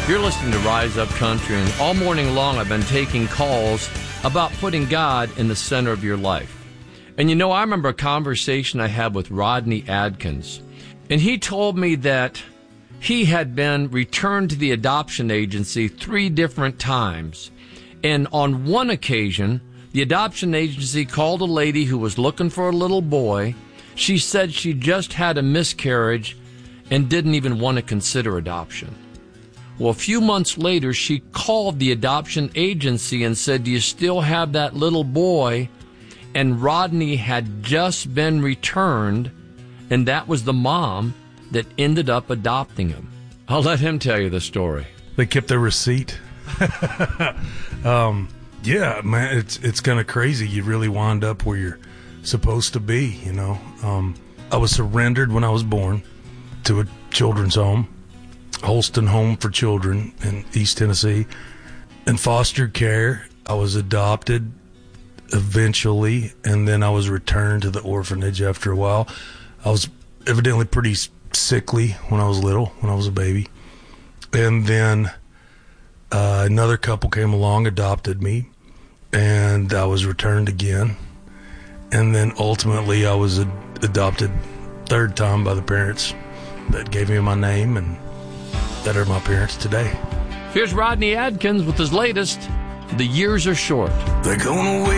You're listening to Rise Up Country, and all morning long I've been taking calls about putting God in the center of your life. And you know, I remember a conversation I had with Rodney Adkins, and he told me that he had been returned to the adoption agency 3 different times. And on one occasion, the adoption agency called a lady who was looking for a little boy. She said she just had a miscarriage and didn't even want to consider adoption. Well, a few months later, she called the adoption agency and said, "Do you still have that little boy?" And Rodney had just been returned, and that was the mom that ended up adopting him. I'll let him tell you the story. They kept their receipt. Yeah, man, it's kind of crazy. You really wind up where you're supposed to be, you know. I was surrendered when I was born to a children's home, Holston Home for Children in East Tennessee. In foster care, I was adopted eventually, and then I was returned to the orphanage after a while. I was evidently pretty sickly when I was little, when I was a baby. And then another couple came along, adopted me, and I was returned again. And then ultimately I was adopted 3rd time by the parents that gave me my name and that are my parents today. Here's Rodney Adkins with his latest, The Years Are Short. They're going away.